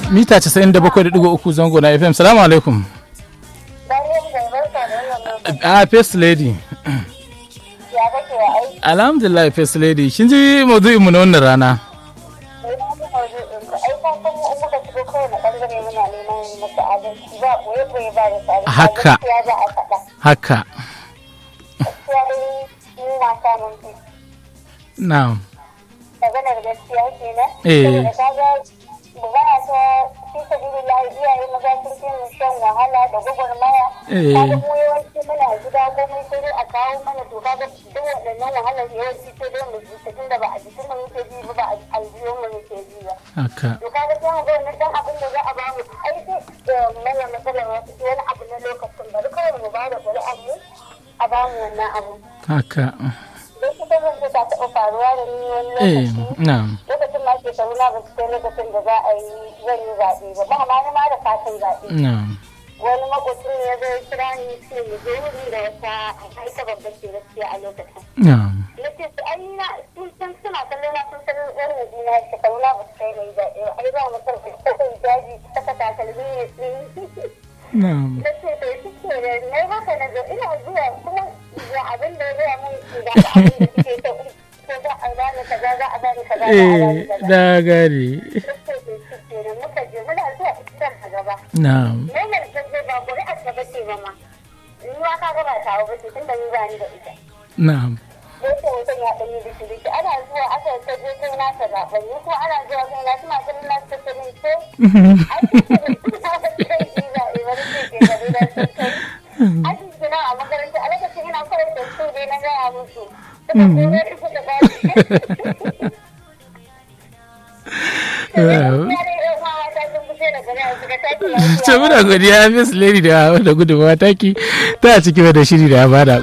mita 97.3 zango na FM. Salamu alaikum. First lady. Alhamdulillah First lady. Shin ji maudu'in mu na wannan rana? Haka. Haka. Na'am. Maganar gaskiya kenan. Magana ta fi sabilillahi iyaye maza sun fi mu shan wahala da gwagwarmaya. Kaga mu yawanci muna gida komai sai dai a kawo mana to kaga duk waɗannan wahalar yawanci sai dai mu ji tunda ba a jikin mu muke ji ba a aljiyon mu muke ji ba. Haka. To kaga sai mu ga wannan dan abin da za a ba mu ai sai mana matsalar wani abu na lokacin bari kawai mu ba da ƙuri'ar mu a ba mu wannan abu. Haka. Lokacin da ta taɓa faruwa da ni wani lokaci. Lokacin ma shekaru na ba su kai lokacin da za a yi zan yi zaɓe ba. Ba ma da fatan zaɓe. Wani makwacin ne ya zo ya kira ni ce mu je wuri da wata aika babban ce gaskiya a lokacin. Na ce su ai na sun suna kallo na sun san yan mijina shekaru na ba su kai mai zaɓe ba. Ai ba mu san kai jaji saka takalmi ne su. Na ce to shi ke da na yi haka na zo ina zuwa kuma ga abin da ya zai mun ga abin da suke so ko za a bani kaza za a bani kaza za a bani kaza. Da gari. Muka je muna zuwa ikitar a gaba. Na'am. Mai zai ba kuri a gaba ce ba ma. Ni ma ka gaba ta ba ce tun da ni ba ni da ita. Na'am. Sai ko mutum ya ɗanyi biki ana zuwa aka ta je kai na ta zaɓen ni ko ana zuwa kai na suna ganin na ta tarin ko. Ai ta ce kai ji zaɓe wani ce ke gari da sun kai. Aji suna a makaranta a lokacin ina kawai da su dai na gaya musu. Suka kore da suka ba ce muna godiya Miss Lady da gudunmawa taki ta cikin da shiri da ya bada.